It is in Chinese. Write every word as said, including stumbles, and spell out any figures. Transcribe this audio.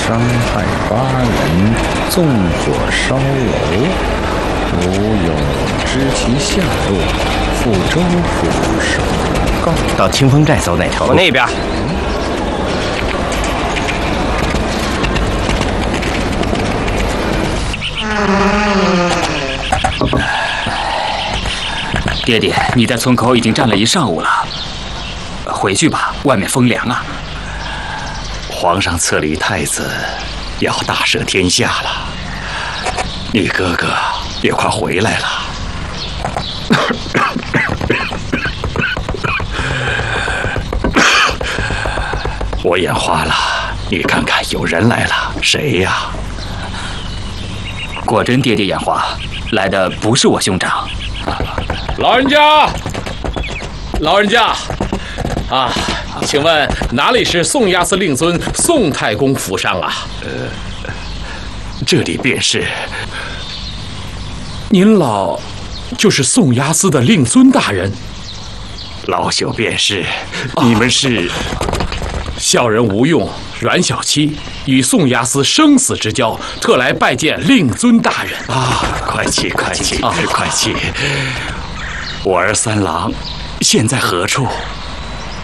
伤害八人，纵火烧楼。吾有知其下落，赴州府首告。 到清风寨走哪条路？ 往那边。 爹爹，你在村口已经站了一上午了，回去吧，外面风凉啊。 皇上册立太子，要大赦天下了，你哥哥也快回来了。我眼花了，你看看，有人来了，谁呀？ 果真爹爹眼花，来的不是我兄长。 老人家，老人家，啊，请问哪里是宋押司令尊宋太公府上啊？ 呃，这里便是。 您老就是宋押司的令尊大人？ 老朽便是。你们是？ 小人吴用，阮小七，与宋押司生死之交，特来拜见令尊大人。 啊，快起，快起，啊，快起！我儿三郎现在何处？